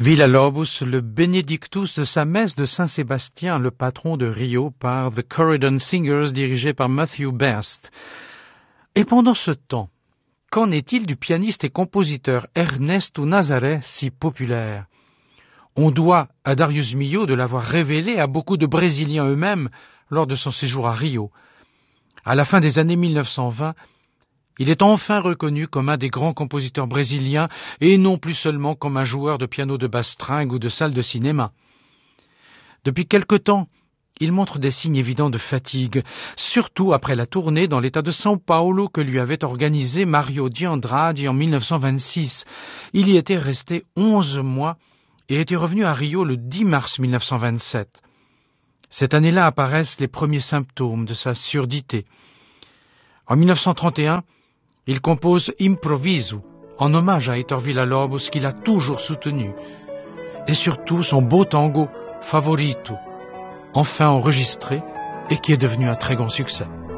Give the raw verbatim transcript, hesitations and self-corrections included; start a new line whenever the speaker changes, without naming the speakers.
Villa-Lobos, le Benedictus de sa messe de Saint-Sébastien, le patron de Rio, par The Corridon Singers, dirigé par Matthew Best. Et pendant ce temps, qu'en est-il du pianiste et compositeur Ernesto Nazaré, si populaire? On doit à Darius Milhaud de l'avoir révélé à beaucoup de Brésiliens eux-mêmes lors de son séjour à Rio. À la fin des années mille neuf cent vingt, il est enfin reconnu comme un des grands compositeurs brésiliens et non plus seulement comme un joueur de piano de basse-stringue ou de salle de cinéma. Depuis quelque temps, il montre des signes évidents de fatigue, surtout après la tournée dans l'état de São Paulo que lui avait organisé Mario de Andrade en mille neuf cent vingt-six. Il y était resté onze mois et était revenu à Rio le dix mars mille neuf cent vingt-sept. Cette année-là apparaissent les premiers symptômes de sa surdité. En mille neuf cent trente et un, il compose Improviso, en hommage à Héctor Villa-Lobos qu'il a toujours soutenu, et surtout son beau tango Favorito, enfin enregistré et qui est devenu un très grand succès.